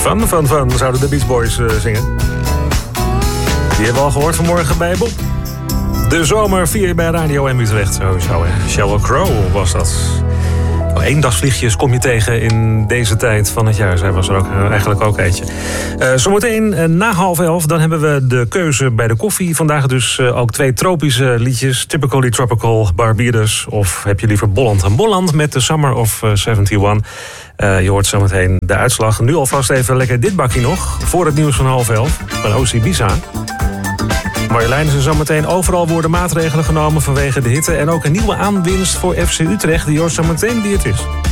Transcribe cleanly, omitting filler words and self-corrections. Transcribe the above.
Fun, fun, fun, zouden de Beach Boys zingen. Die hebben we al gehoord vanmorgen bij Bob. De zomer vier je bij Radio M Utrecht. Sowieso, hè. Sheryl Crow was dat. Eendagsvliegjes kom je tegen in deze tijd van het jaar. Zij was er ook eigenlijk ook eentje. Zometeen na 10:30, dan hebben we de keuze bij de koffie. Vandaag dus ook 2 tropische liedjes. Typically Tropical, Barbados. Of heb je liever Bolland en Bolland met The Summer of 71. Je hoort zometeen de uitslag. Nu alvast even lekker dit bakje nog. Voor het nieuws van 10:30 van OC Ibiza. Marjolein is er zometeen. Overal worden maatregelen genomen vanwege de hitte. En ook een nieuwe aanwinst voor FC Utrecht. Die hoort zometeen wie het is.